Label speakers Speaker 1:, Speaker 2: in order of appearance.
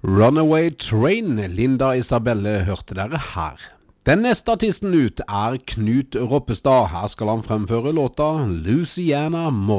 Speaker 1: Runaway Train, Linda Isabelle hørte dere her. Den neste artisten ut er Knut Roppestad. Her skal han fremføre låta Louisiana Morning.